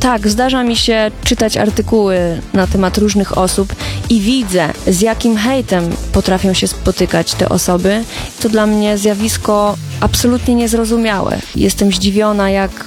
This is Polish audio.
Tak, zdarza mi się czytać artykuły na temat różnych osób i widzę, z jakim hejtem potrafią się spotykać te osoby. To dla mnie zjawisko absolutnie niezrozumiałe. Jestem zdziwiona, jak